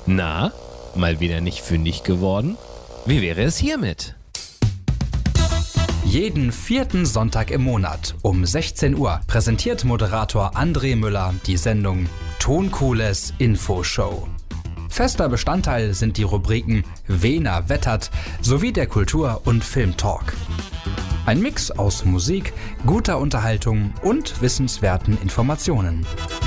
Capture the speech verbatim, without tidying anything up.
Na, mal wieder nicht fündig geworden? Wie wäre es hiermit? Jeden vierten Sonntag im Monat um sechzehn Uhr präsentiert Moderator André Müller die Sendung Toncooles Infoshow. Fester Bestandteil sind die Rubriken Wena wettert sowie der Kultur- und Filmtalk. Ein Mix aus Musik, guter Unterhaltung und wissenswerten Informationen.